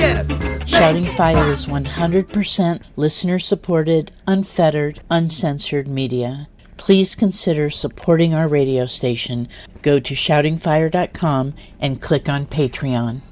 yes. Shouting Fire is 100% listener-supported, unfettered, uncensored media. Please consider supporting our radio station. Go to shoutingfire.com and click on Patreon.